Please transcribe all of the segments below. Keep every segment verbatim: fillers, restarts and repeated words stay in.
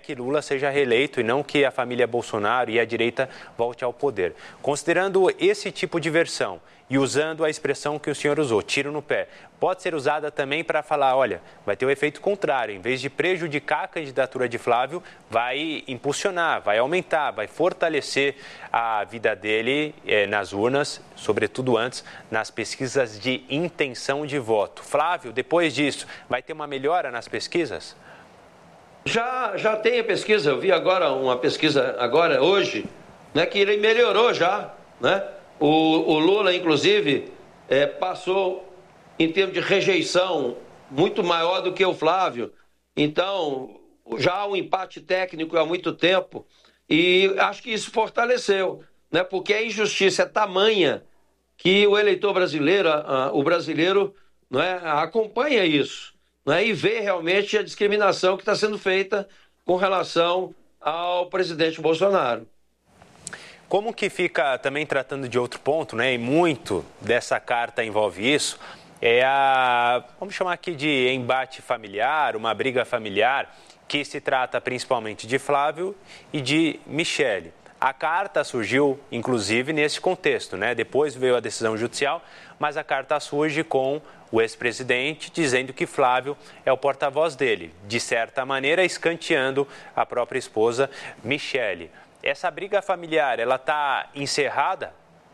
que Lula seja reeleito e não que a família Bolsonaro e a direita volte ao poder. Considerando esse tipo de versão e usando a expressão que o senhor usou, tiro no pé, pode ser usada também para falar, olha, vai ter o efeito contrário, em vez de prejudicar a candidatura de Flávio, vai impulsionar, vai aumentar, vai fortalecer a vida dele eh, nas urnas, sobretudo antes, nas pesquisas de intenção de voto. Flávio, depois disso, vai ter uma melhora nas pesquisas? Já, já tem a pesquisa, eu vi agora uma pesquisa, agora, hoje, né, que ele melhorou já, né? O, o Lula, inclusive, é, passou em termos de rejeição muito maior do que o Flávio. Então, já há um empate técnico há muito tempo e acho que isso fortaleceu, né? Porque a injustiça é tamanha que o eleitor brasileiro, o brasileiro, não é, acompanha isso, não é, e vê realmente a discriminação que está sendo feita com relação ao presidente Bolsonaro. Como que fica, também tratando de outro ponto, né, e muito dessa carta envolve isso, é a, vamos chamar aqui de embate familiar, uma briga familiar, que se trata principalmente de Flávio e de Michele. A carta surgiu, inclusive, nesse contexto, né? Depois veio a decisão judicial, mas a carta surge com o ex-presidente dizendo que Flávio é o porta-voz dele, de certa maneira escanteando a própria esposa Michele. Essa briga familiar, ela está encerrada?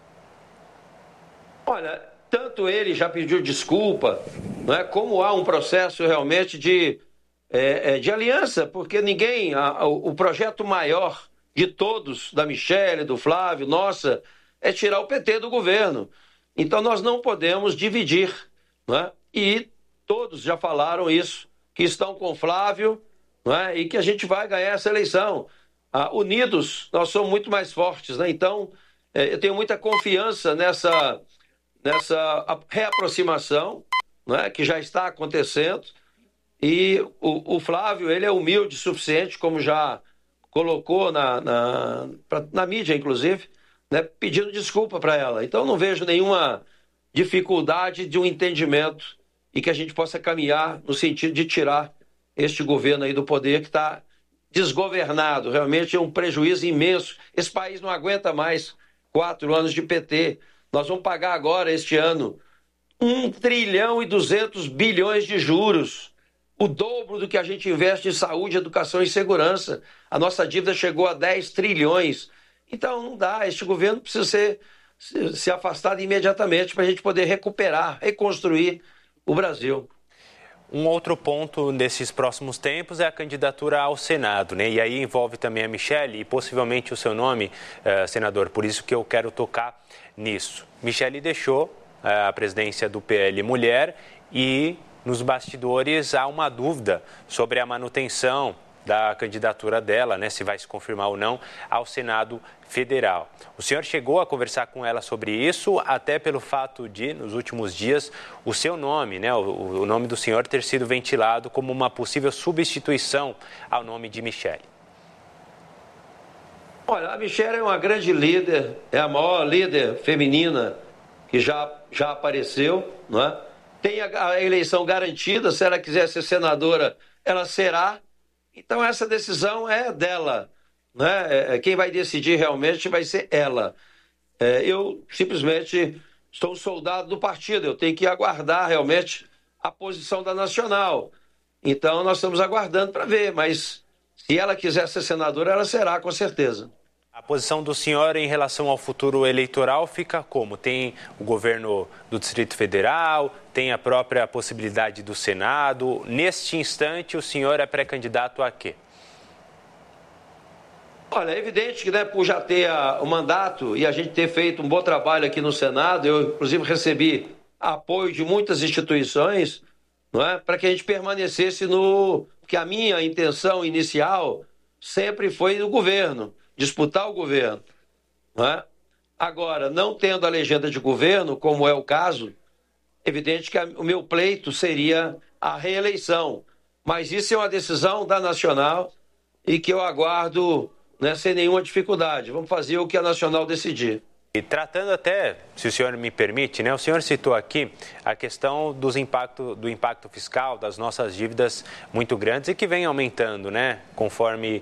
Olha, tanto ele já pediu desculpa, não é, como há um processo realmente de, é, de aliança, porque ninguém, a, o projeto maior de todos, da Michele, do Flávio, nossa, é tirar o P T do governo. Então nós não podemos dividir, não é? E todos já falaram isso, que estão com o Flávio, não é? E que a gente vai ganhar essa eleição. Ah, unidos, nós somos muito mais fortes, né? Então, é, eu tenho muita confiança nessa, nessa reaproximação, né, que já está acontecendo. E o, o Flávio, ele é humilde o suficiente, como já colocou na, na, pra, na mídia, inclusive, né, pedindo desculpa para ela. Então, não vejo nenhuma dificuldade de um entendimento e que a gente possa caminhar no sentido de tirar este governo aí do poder que está desgovernado, realmente é um prejuízo imenso. Esse país não aguenta mais quatro anos de P T. Nós vamos pagar agora, este ano, um trilhão e duzentos bilhões de juros, o dobro do que a gente investe em saúde, educação e segurança. A nossa dívida chegou a dez trilhões. Então não dá, este governo precisa ser, se afastado imediatamente para a gente poder recuperar, reconstruir o Brasil. Um outro ponto nesses próximos tempos é a candidatura ao Senado, né? E aí envolve também a Michele e possivelmente o seu nome, eh, senador, por isso que eu quero tocar nisso. Michele deixou eh, a presidência do P L Mulher e nos bastidores há uma dúvida sobre a manutenção da candidatura dela, né, se vai se confirmar ou não, ao Senado Federal. O senhor chegou a conversar com ela sobre isso, até pelo fato de, nos últimos dias, o seu nome, né, o, o nome do senhor ter sido ventilado como uma possível substituição ao nome de Michele. Olha, a Michele é uma grande líder, é a maior líder feminina que já, já apareceu, não é? Tem a, a eleição garantida, se ela quiser ser senadora, ela será. Então essa decisão é dela, né? Quem vai decidir realmente vai ser ela. É, eu simplesmente sou um soldado do partido, eu tenho que aguardar realmente a posição da Nacional. Então nós estamos aguardando para ver, mas se ela quiser ser senadora, ela será, com certeza. A posição do senhor em relação ao futuro eleitoral fica como? Tem o governo do Distrito Federal, tem a própria possibilidade do Senado. Neste instante, o senhor é pré-candidato a quê? Olha, é evidente que, né, por já ter a, o mandato e a gente ter feito um bom trabalho aqui no Senado, eu, inclusive, recebi apoio de muitas instituições, não é, para que a gente permanecesse no... Porque a minha intenção inicial sempre foi no governo, disputar o governo, não é? Agora, não tendo a legenda de governo, como é o caso, evidente que a, o meu pleito seria a reeleição, mas isso é uma decisão da Nacional e que eu aguardo, né, sem nenhuma dificuldade. Vamos fazer o que a Nacional decidir. E tratando até, se o senhor me permite, né, o senhor citou aqui a questão dos impacto, do impacto fiscal, das nossas dívidas muito grandes e que vem aumentando, né, conforme